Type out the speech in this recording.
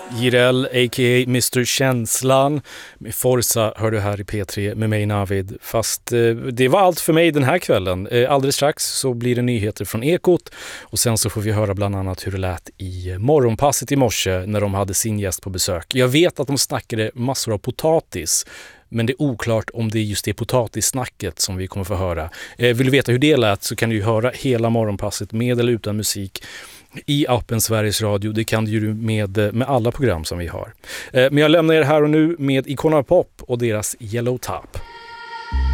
Jireel, a.k.a. Mr. Känslan. Med Forza hör du här i P3 med mig Navid. Fast det var allt för mig den här kvällen. Alldeles strax så blir det nyheter från Ekot. Och sen så får vi höra bland annat hur det lät i morgonpasset i morse när de hade sin gäst på besök. Jag vet att de snackade massor av potatis. Men det är oklart om det är just det potatissnacket som vi kommer få höra. Vill du veta hur det lät så kan du ju höra hela morgonpasset med eller utan musik i appen Sveriges Radio. Det kan du ju med alla program som vi har. Men jag lämnar er här och nu med Icona Pop och deras Yellow Top.